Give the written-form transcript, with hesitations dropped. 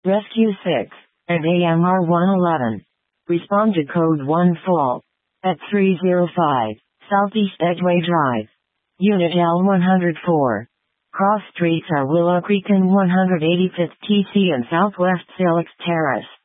Rescue 6, and AMR 111. Respond to Code 1 Fall. At 305, Southeast Edgeway Drive. Unit L104. Cross streets are Willow Creek and 185th TC and Southwest Salix Terrace.